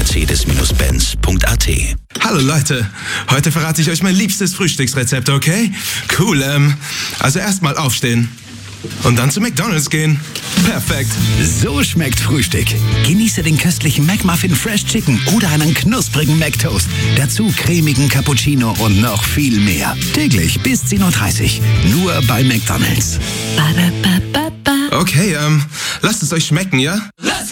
Mercedes-Benz.at. Hallo Leute, heute verrate ich euch mein liebstes Frühstücksrezept, okay? Cool, also erstmal aufstehen und dann zu McDonald's gehen. Perfekt. So schmeckt Frühstück. Genieße den köstlichen McMuffin Fresh Chicken oder einen knusprigen McToast. Dazu cremigen Cappuccino und noch viel mehr. Täglich bis 10:30 Uhr. Nur bei McDonald's. Okay, lasst es euch schmecken, ja?